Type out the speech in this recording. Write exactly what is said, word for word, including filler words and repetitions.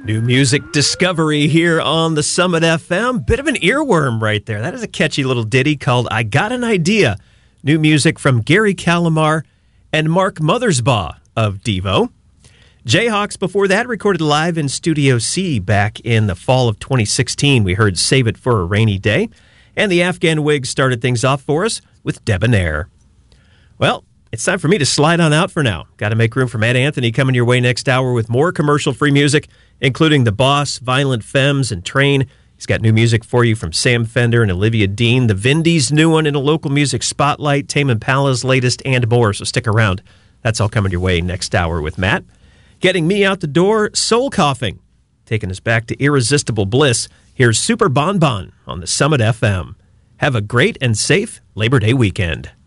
New music discovery here on the Summit F M. Bit of an earworm right there. That is a catchy little ditty called I Got an Idea. New music from Gary Calamar and Mark Mothersbaugh of Devo. Jayhawks before that recorded live in Studio C back in the fall of twenty sixteen. We heard Save It for a Rainy Day. And the Afghan Wigs started things off for us with Debonair. Well, it's time for me to slide on out for now. Got to make room for Matt Anthony coming your way next hour with more commercial-free music, including The Boss, Violent Femmes, and Train. He's got new music for you from Sam Fender and Olivia Dean, the Vindies' new one in a local music spotlight, Tame Impala's latest, and more. So stick around. That's all coming your way next hour with Matt. Getting me out the door, Soul Coughing. Taking us back to Irresistible Bliss, here's Super Bon Bon on the Summit F M. Have a great and safe Labor Day weekend.